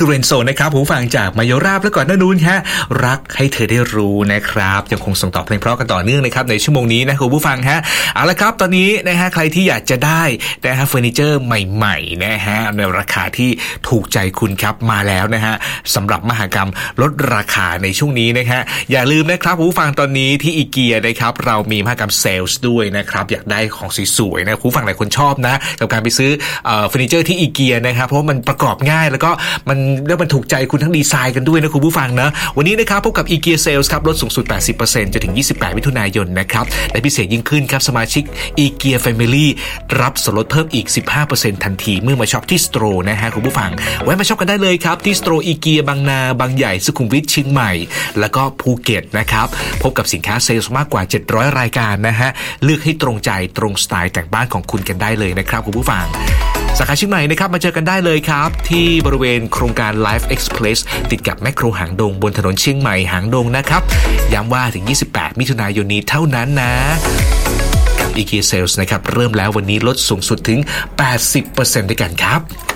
คือเรนโซนะครับผู้ฟังจากมายราบและก่อนหน้านู้นฮะรักให้เธอได้รู้นะครับยังคงส่งต่อเพลงเพราะกันต่อเนื่องนะครับในชั่วโมงนี้นะคุณผู้ฟังฮะเอาละครับตอนนี้นะฮะใครที่อยากจะได้นะฮะเฟอร์นิเจอร์ใหม่ๆนะฮะในราคาที่ถูกใจคุณครับมาแล้วนะฮะสำหรับมหกรรมลดราคาในช่วงนี้นะฮะอย่าลืมนะครับผู้ฟังตอนนี้ที่อีเกียนะครับเรามีมหกรรมเซลส์ด้วยนะครับอยากได้ของสวยๆนะผู้ฟังหลายคนชอบนะกับการไปซื้อเฟอร์นิเจอร์ที่อีเกียนะครับเพราะมันประกอบง่ายแล้วก็มันถูกใจคุณทั้งดีไซน์กันด้วยนะคุณผู้ฟังนะวันนี้นะครับพบกับ IKEA Sales ครับลดสูงสุด 80% จนถึง28มิถุนายนนะครับและพิเศษยิ่งขึ้นครับสมาชิก IKEA Family รับส่วนลดเพิ่มอีก 15% ทันทีเมื่อมาช็อปที่สโตร์นะฮะคุณผู้ฟังแวะมาช็อปกันได้เลยครับที่สโตร์ IKEA บางนาบางใหญ่สุขุมวิทเชียงใหม่แล้วก็ภูเก็ตนะครับพบกับสินค้าเซลส์มากกว่า700รายการนะฮะเลือกให้ตรงใจตรงสไตล์แต่งบ้านของคุณกันได้เลยนะครับคุณผู้ฟังสาขาเชียงใหม่นะครับมาเจอกันได้เลยครับที่บริเวณโครงการ Life Express ติดกับแมคโครหางดงบนถนนเชียงใหม่หางดงนะครับย้ำว่าถึง28มิถุนายนนี้เท่านั้นนะกับ IKEA Sales นะครับเริ่มแล้ววันนี้ลดสูงสุดถึง 80% ด้วยกันครับ